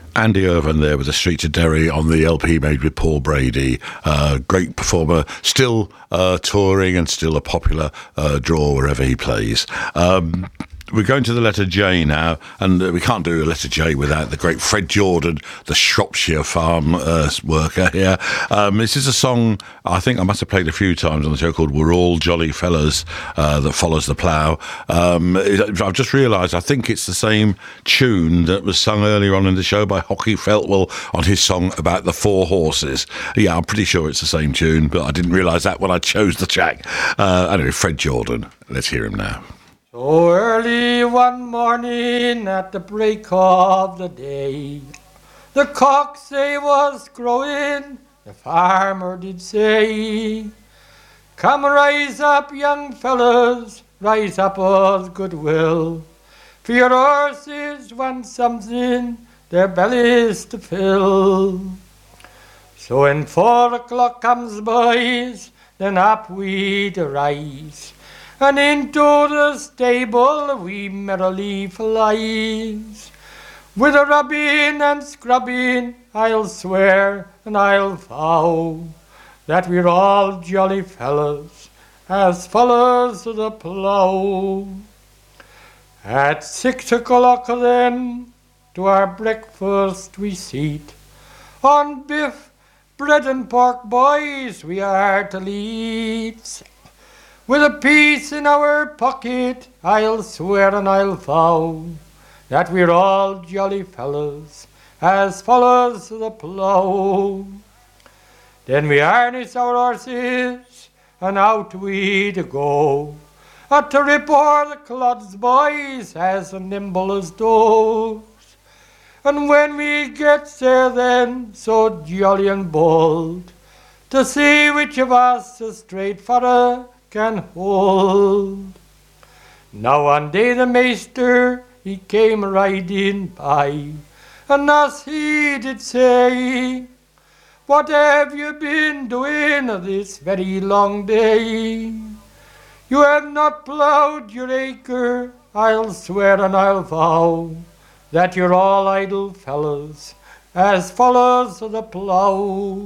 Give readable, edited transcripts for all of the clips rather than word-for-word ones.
Andy Irvine there with The Streets of Derry on the LP made with Paul Brady. Great performer, still touring and still a popular draw wherever he plays. We're going to the letter J now, and we can't do a letter J without the great Fred Jordan, the Shropshire farm worker here. This is a song I think I must have played a few times on the show called We're All Jolly Fellas, that follows the plough. I've just realised I think it's the same tune that was sung earlier on in the show by Hockey Feltwell on his song about the 4 horses. Yeah, I'm pretty sure it's the same tune, but I didn't realise that when I chose the track. Anyway, Fred Jordan. Let's hear him now. So early one morning at the break of the day, the cocks they was crowing, the farmer did say, come rise up young fellas, rise up with goodwill, for your horses want something their bellies to fill. So when 4 o'clock comes boys, then up we rise, and into the stable we merrily flies. With a rubbing and scrubbing, I'll swear and I'll vow that we're all jolly fellas as follows the plough. At 6 o'clock then to our breakfast we seat. On biff, bread and pork, boys, we are to lead. With a piece in our pocket, I'll swear and I'll vow that we're all jolly fellas as follows the plough. Then we harness our horses and out we to go, to rip o'er the clods, boys, as nimble as does. And when we get there then, so jolly and bold, to see which of us the straight furrow can hold. Now one day the maester, he came riding by, and thus he did say, what have you been doing this very long day? You have not ploughed your acre, I'll swear and I'll vow that you're all idle fellows as follows the plough.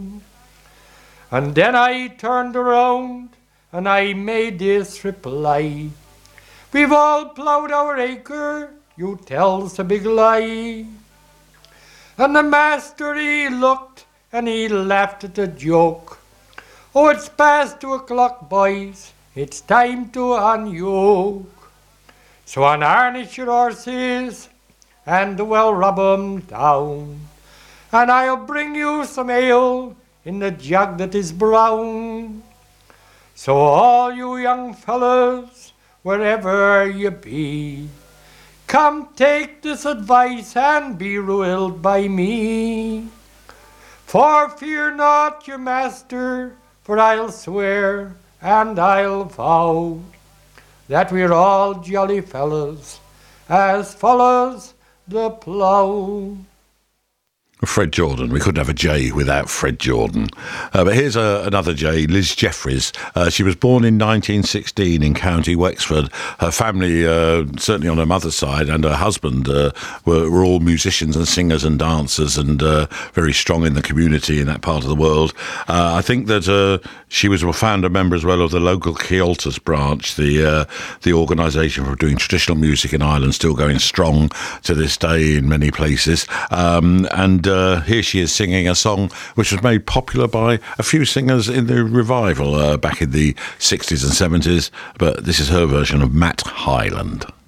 And then I turned around and I made this reply, we've all ploughed our acre, you tell's a big lie. And the master he looked and he laughed at the joke. Oh, it's past 2 o'clock, boys, it's time to unyoke. So unharness your horses and well rub 'em down, and I'll bring you some ale in the jug that is brown. So all you young fellas, wherever you be, come take this advice and be ruled by me. For fear not your master, for I'll swear and I'll vow that we're all jolly fellas as follows the plough. Fred Jordan. We couldn't have a J without Fred Jordan. But here's another J, Liz Jeffries. She was born in 1916 in County Wexford. Her family, certainly on her mother's side, and her husband were all musicians and singers and dancers, and very strong in the community in that part of the world. I think that she was a founder member as well of the local Cioltas branch, the organisation for doing traditional music in Ireland, still going strong to this day in many places. And here she is singing a song which was made popular by a few singers in the revival back in the 60s and 70s, but this is her version of Matt Hyland.